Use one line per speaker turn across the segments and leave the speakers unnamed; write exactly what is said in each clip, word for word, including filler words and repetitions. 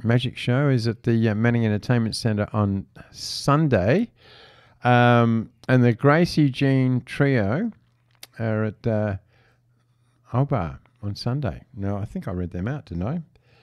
Magic Show is at the uh, Manning Entertainment Centre on Sunday. Um, and the Gracie Jean Trio are at uh, Albar on Sunday. No, I think I read them out, didn't I?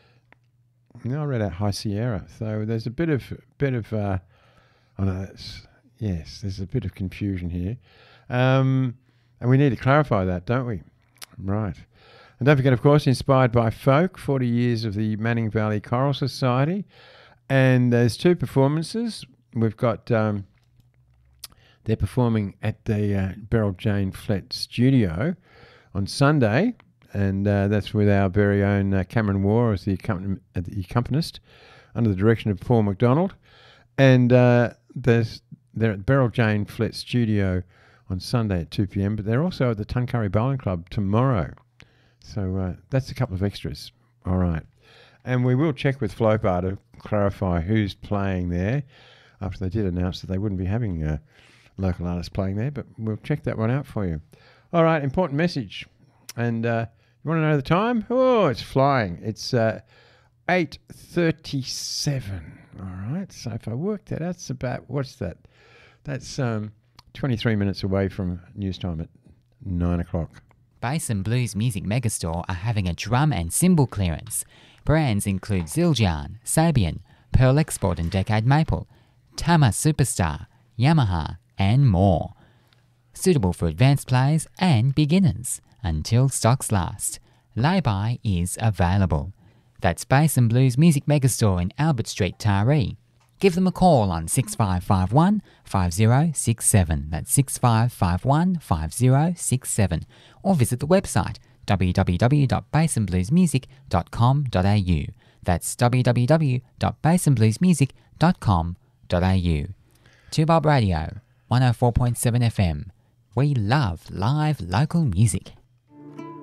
No, I read out High Sierra. So there's a bit of, bit of uh, oh no, that's, yes, there's a bit of confusion here. Um, and we need to clarify that, don't we? Right. And don't forget, of course, inspired by folk, forty years of the Manning Valley Choral Society. And there's two performances. We've got, um, they're performing at the uh, Beryl Jane Flett studio on Sunday. And uh, that's with our very own uh, Cameron War as the, accompani- uh, the accompanist under the direction of Paul McDonald. And uh, there's, they're at Beryl Jane Flett studio on Sunday at two p.m. But they're also at the Tuncurry Bowling Club tomorrow. So uh, that's a couple of extras. All right. And we will check with Flopar to clarify who's playing there after they did announce that they wouldn't be having uh, local artists playing there, but we'll check that one out for you. All right, important message. And uh, you want to know the time? Oh, it's flying. It's uh, eight thirty-seven. All right. So if I work that out, it's about, what's that? That's um, twenty-three minutes away from news time at nine o'clock.
Bass and Blues Music Megastore are having a drum and cymbal clearance. Brands include Zildjian, Sabian, Pearl Export and Decade Maple, Tama Superstar, Yamaha, and more. Suitable for advanced players and beginners until stocks last. Lay-by is available. That's Bass and Blues Music Megastore in Albert Street, Taree. Give them a call on six five five one, five zero six seven. That's six five five one, five zero six seven. Or visit the website w w w dot bass and blues music dot com dot a u. That's w w w dot bass and blues music dot com dot a u. Two Bob Radio, one oh four point seven F M. We love live local music.